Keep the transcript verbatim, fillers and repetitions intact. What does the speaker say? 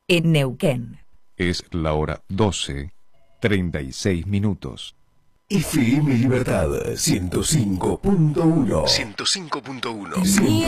en Neuquén. Es la hora doce, treinta y seis minutos. F M Libertad ciento cinco punto uno. ciento cinco punto uno.